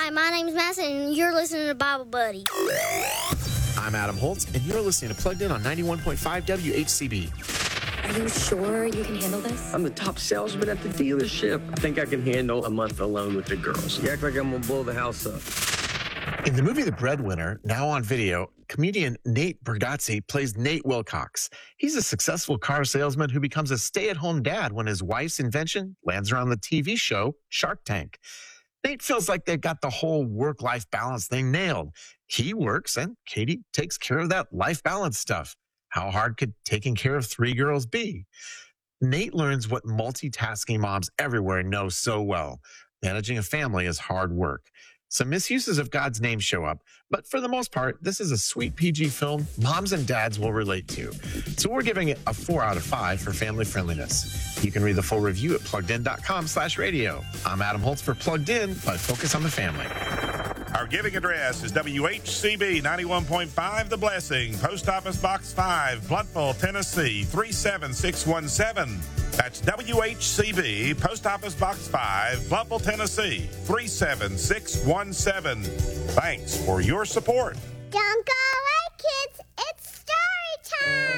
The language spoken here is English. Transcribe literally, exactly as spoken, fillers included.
Hi, my name's Madison, and you're listening to Bible Buddy. I'm Adam Holtz, and you're listening to Plugged In on ninety-one point five W H C B. Are you sure you can handle this? I'm the top salesman at the dealership. I think I can handle a month alone with the girls. You act like I'm gonna blow the house up. In the movie The Breadwinner, now on video, comedian Nate Bargatze plays Nate Wilcox. He's a successful car salesman who becomes a stay-at-home dad when his wife's invention lands her on the T V show Shark Tank. Nate feels like they've got the whole work-life balance thing nailed. He works, and Katie takes care of that life balance stuff. How hard could taking care of three girls be? Nate learns what multitasking moms everywhere know so well. Managing a family is hard work. Some misuses of God's name show up, but for the most part, this is a sweet P G film moms and dads will relate to. So we're giving it a four out of five for family friendliness. You can read the full review at pluggedin.com slash radio. I'm Adam Holtz for Plugged In, but focus on the family. Our giving address is W H C B ninety-one point five The Blessing, Post Office Box five, Blountville, Tennessee, three seven six one seven. That's W H C B, Post Office Box five, Blountville, Tennessee, three seven six one seven. Thanks for your support. Don't go away, kids. It's story time.